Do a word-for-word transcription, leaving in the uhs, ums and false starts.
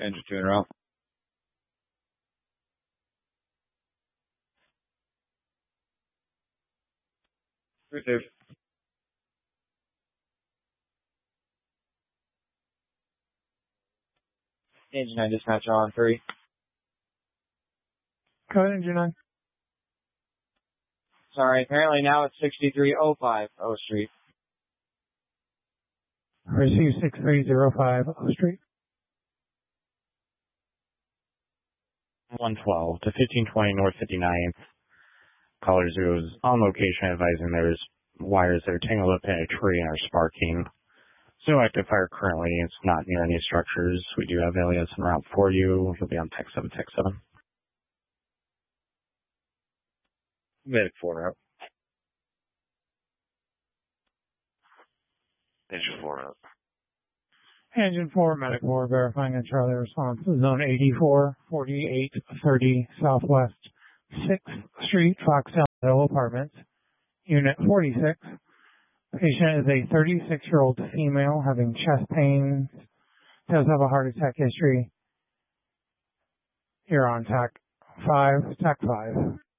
Engine two in route. Received. Engine nine dispatch on three. Go ahead, Engine nine. Sorry, apparently now it's sixty-three oh five O Street. Receive six three zero five O Street. one twelve to fifteen twenty North fifty-ninth. Caller zero is on location advising there's wires that are tangled up in a tree and are sparking. So active fire currently. It's not near any structures. We do have alias en route for you. You'll be on tech seven, tech seven. Medic four route. Engine four route. Engine four, Medic four, verifying a Charlie response. Zone eighty-four, forty-eight thirty Southwest sixth Street, Foxtel Hill Apartments. Unit forty-six. Patient is a thirty-six-year-old female having chest pains. Does have a heart attack history. You're on TAC five, TAC five.